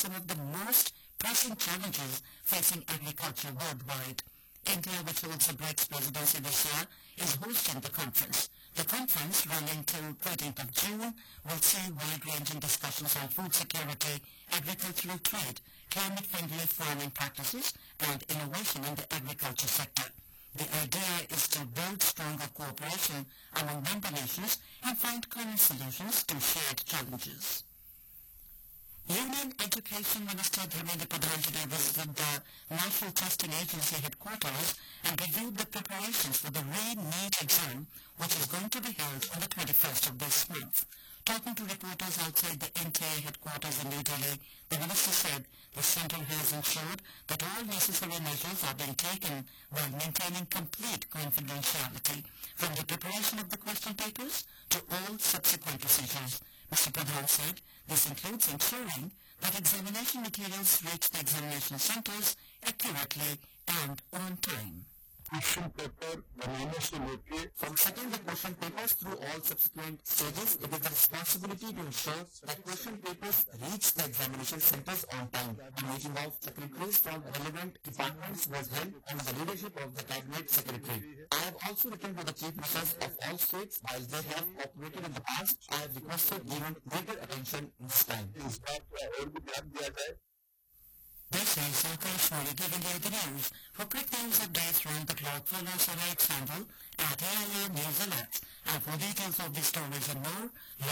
some of the most pressing challenges facing agriculture worldwide. India, which holds the BRICS presidency this year, is hosting the conference. The conference, running till 13th of June, will see wide-ranging discussions on food security, agricultural trade, climate-friendly farming practices, and innovation in the agriculture sector. The idea is to build stronger cooperation among member nations and find common solutions to shared challenges. Union Education Minister Dharmendra Pradhan today visited the National Testing Agency headquarters and reviewed the preparations for the re-NEET exam, which is going to be held on the 21st of this month. Talking to reporters outside the NTA headquarters in New Delhi, the minister said the centre has ensured that all necessary measures are being taken while maintaining complete confidentiality, from the preparation of the question papers to all subsequent procedures. Mr. Pradhan said this includes ensuring that examination materials reach the examination centres accurately and on time. Question paper बनाने से लेके From setting the question papers through all subsequent stages, it is the responsibility to ensure that question papers reach the examination centres on time. A meeting of secretaries from relevant departments was held under the leadership of the Cabinet Secretary. I have also written to the Chief Ministers of all states. While they have cooperated in the past, I have requested even greater attention this time. इस बात पर और भी ध्यान दिया जाए. This is Akashvani giving you the news. For quick news updates round the clock, follow Sarah Sandal at AIA News Alerts. And for details of these stories and more,